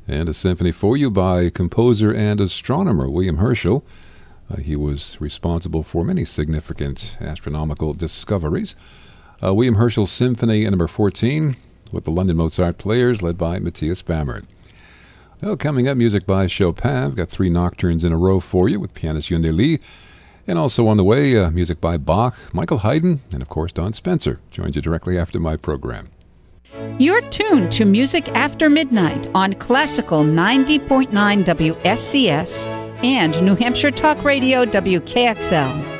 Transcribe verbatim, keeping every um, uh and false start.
And a symphony for you by composer and astronomer William Herschel. Uh, he was responsible for many significant astronomical discoveries. Uh, William Herschel's Symphony number fourteen with the London Mozart Players led by Matthias Bammert. Well, coming up, music by Chopin. We've got three nocturnes in a row for you with pianist Yunde Lee. And also on the way, uh, music by Bach, Michael Haydn, and of course Don Spencer joins you directly after my program. You're tuned to Music After Midnight on Classical ninety point nine W S C S and New Hampshire Talk Radio W K X L.